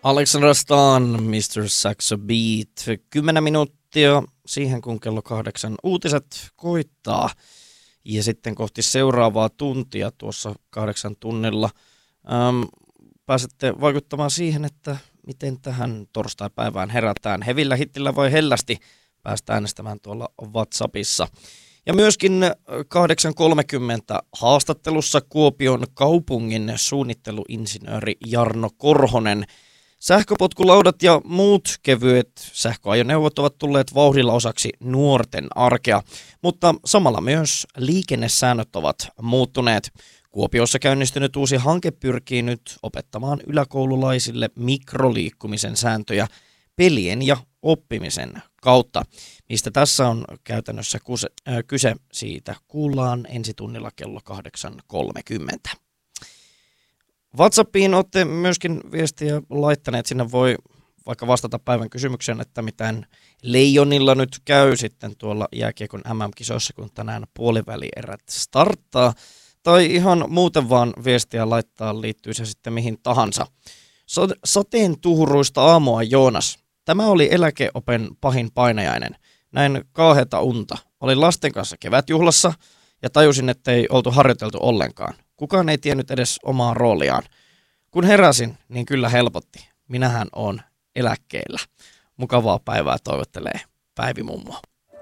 Alexandra Stan, Mr. Saxo Beat. 10 minuuttia siihen, kun kello 8 uutiset koittaa. Ja sitten kohti seuraavaa tuntia tuossa 8 tunnilla pääsette vaikuttamaan siihen, että miten tähän torstaipäivään herätään. Hevillä, hittillä vai hellästi päästä äänestämään tuolla WhatsAppissa. Ja myöskin 8.30 haastattelussa Kuopion kaupungin suunnitteluinsinööri Jarno Korhonen. Sähköpotkulaudat ja muut kevyet sähköajoneuvot ovat tulleet vauhdilla osaksi nuorten arkea, mutta samalla myös liikennesäännöt ovat muuttuneet. Kuopiossa käynnistynyt uusi hanke pyrkii nyt opettamaan yläkoululaisille mikroliikkumisen sääntöjä pelien ja oppimisen kautta. Mistä tässä on käytännössä kyse, siitä kuullaan ensi tunnilla kello 8.30. WhatsAppiin olette myöskin viestiä laittaneet. Sinne voi vaikka vastata päivän kysymykseen, että mitään Leijonilla nyt käy sitten tuolla jääkiekon MM-kisoissa, kun tänään puolivälierät starttaa. Tai ihan muuten vaan viestiä laittaa, liittyy se sitten mihin tahansa. Sateen tuhuruista aamua, Joonas. Tämä oli eläkeopen pahin painajainen. Näin kauheata unta. Olin lasten kanssa kevätjuhlassa ja tajusin, ettei oltu harjoiteltu ollenkaan. Kukaan ei tiennyt edes omaa rooliaan. Kun heräsin, niin kyllä helpotti. Minähän on eläkkeellä. Mukavaa päivää toivottelee Päivi mummo.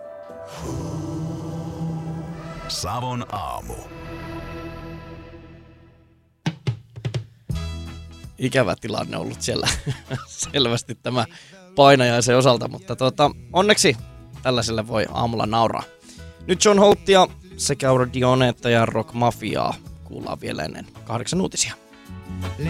Savon aamu. Ikävä tilanne ollut siellä selvästi tämä painajaisen osalta, mutta onneksi tällaiselle voi aamulla nauraa. Nyt John Holtia sekä Aura Dionetta ja Rock Mafiaa kuullaan vielä ennen 8 uutisia.